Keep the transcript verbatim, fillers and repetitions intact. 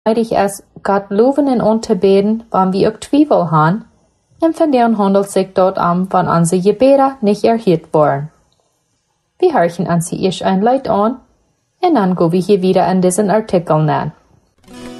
ich es Gott loven en unterbeten, wann wir auch Twiebel han, und von deren handelt sich dort am, wann unsere Gebete nicht erhört worden. Wir horchen an sie isch ein Leid an, und dann go wir hier wieder an diesen Artikel nähen.